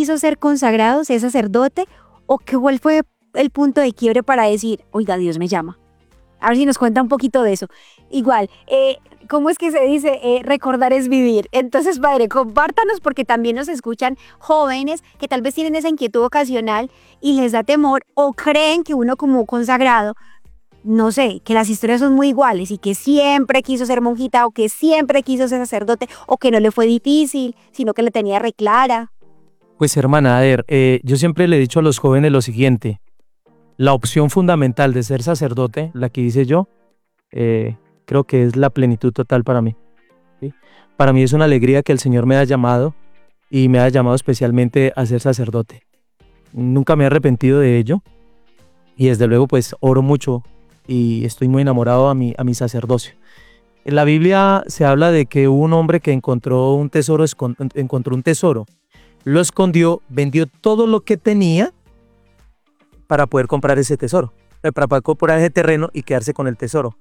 quiso ser consagrado, ser sacerdote, o cuál fue el punto de quiebre para decir, oiga, Dios me llama? A ver si nos cuenta un poquito de eso. Igual, ¿cómo es que se dice? Recordar es vivir. Entonces, padre, compártanos porque también nos escuchan jóvenes que tal vez tienen esa inquietud ocasional y les da temor o creen que uno como consagrado, no sé, que las historias son muy iguales y que siempre quiso ser monjita o que siempre quiso ser sacerdote o que no le fue difícil, sino que le tenía reclara. Pues hermana, a ver, yo siempre le he dicho a los jóvenes lo siguiente. La opción fundamental de ser sacerdote, la que hice yo, creo que es la plenitud total para mí, ¿sí? Para mí es una alegría que el Señor me haya llamado y me haya llamado especialmente a ser sacerdote. Nunca me he arrepentido de ello y desde luego pues oro mucho y estoy muy enamorado a mi sacerdocio. En la Biblia se habla de que hubo un hombre que encontró un tesoro, lo escondió, vendió todo lo que tenía para poder comprar ese tesoro, para poder comprar ese terreno y quedarse con el tesoro.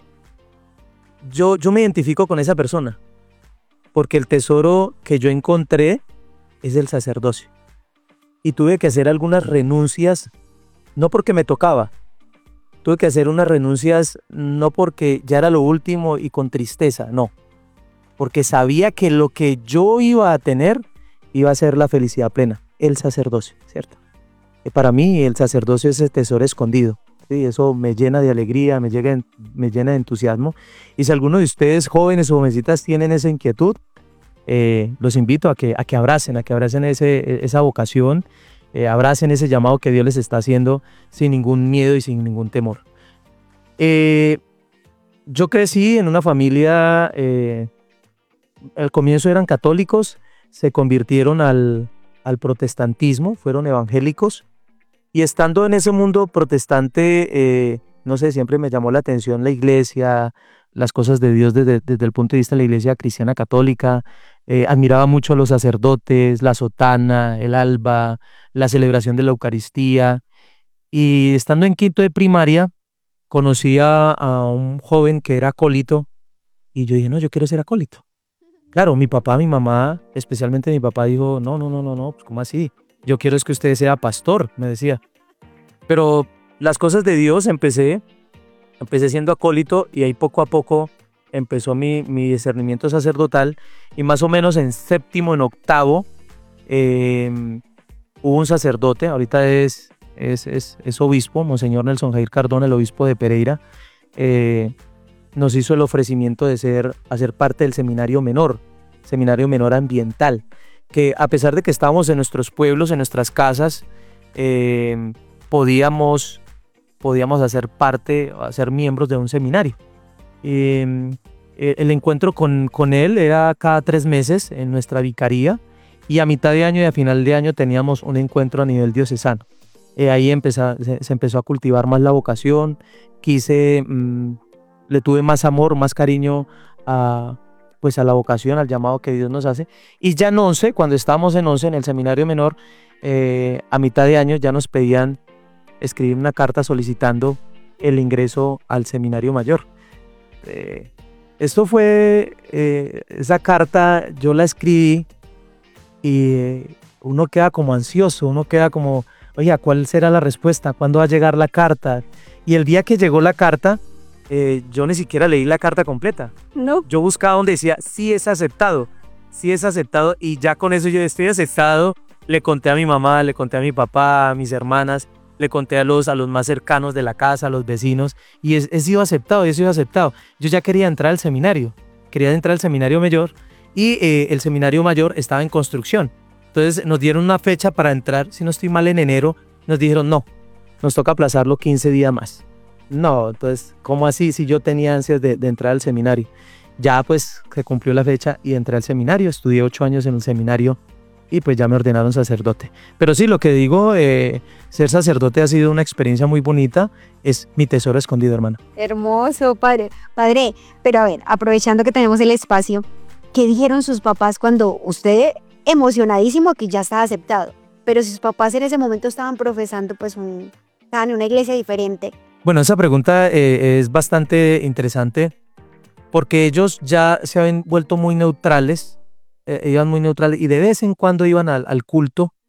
Yo me identifico con esa persona, porque el tesoro que yo encontré es el sacerdocio. Y tuve que hacer algunas renuncias, no porque me tocaba, tuve que hacer unas renuncias no porque ya era lo último y con tristeza, no, porque sabía que lo que yo iba a tener iba a ser la felicidad plena, el sacerdocio, ¿cierto? Para mí el sacerdocio es el tesoro escondido, ¿sí? Eso me llena de alegría, me llena de entusiasmo. Y si alguno de ustedes, jóvenes o jovencitas, tienen esa inquietud, los invito a que abracen esa vocación, abracen ese llamado que Dios les está haciendo sin ningún miedo y sin ningún temor. Yo crecí en una familia, al comienzo eran católicos, se convirtieron al protestantismo, fueron evangélicos. Y estando en ese mundo protestante, no sé, siempre me llamó la atención la iglesia, las cosas de Dios desde el punto de vista de la iglesia cristiana católica. Admiraba mucho a los sacerdotes, la sotana, el alba, la celebración de la Eucaristía. Y estando en quinto de primaria, conocí a un joven que era acólito y yo dije, no, yo quiero ser acólito. Claro, mi papá, mi mamá, especialmente mi papá dijo, no, pues ¿cómo así? Yo quiero es que usted sea pastor, me decía. Pero las cosas de Dios empecé siendo acólito y ahí poco a poco empezó mi discernimiento sacerdotal y más o menos en séptimo, en octavo, hubo un sacerdote, ahorita es obispo, Monseñor Nelson Jair Cardona, el obispo de Pereira, nos hizo el ofrecimiento de hacer parte del seminario menor ambiental, que a pesar de que estábamos en nuestros pueblos, en nuestras casas, podíamos ser miembros de un seminario. El encuentro con él era cada 3 meses en nuestra vicaría y a mitad de año y a final de año teníamos un encuentro a nivel diocesano. Ahí se empezó a cultivar más la vocación, le tuve más amor, más cariño a la vocación, al llamado que Dios nos hace. Y ya en 11, cuando estábamos en 11, en el seminario menor, a mitad de año ya nos pedían escribir una carta solicitando el ingreso al seminario mayor. Esa carta yo la escribí y uno queda como ansioso, uno queda como, oye, ¿cuál será la respuesta? ¿Cuándo va a llegar la carta? Y el día que llegó la carta, yo ni siquiera leí la carta completa. No. Yo buscaba donde decía, sí es aceptado, y ya con eso yo estoy aceptado. Le conté a mi mamá, le conté a mi papá, a mis hermanas, le conté a los más cercanos de la casa, a los vecinos, y he sido aceptado. Yo ya quería entrar al seminario mayor, y el seminario mayor estaba en construcción. Entonces nos dieron una fecha para entrar, si no estoy mal, en enero. Nos dijeron, no, nos toca aplazarlo 15 días más. No, entonces, ¿cómo así? Si yo tenía ansias de entrar al seminario. Ya pues se cumplió la fecha y entré al seminario, estudié 8 años en un seminario y pues ya me ordenaron sacerdote. Pero sí, lo que digo, ser sacerdote ha sido una experiencia muy bonita, es mi tesoro escondido, hermano. Hermoso, padre. Padre, pero a ver, aprovechando que tenemos el espacio, ¿qué dijeron sus papás cuando usted, emocionadísimo que ya estaba aceptado, pero sus papás en ese momento estaban profesando pues estaban en una iglesia diferente? Bueno, esa pregunta es bastante interesante porque ellos ya se habían vuelto muy neutrales, iban muy neutrales y de vez en cuando iban al culto,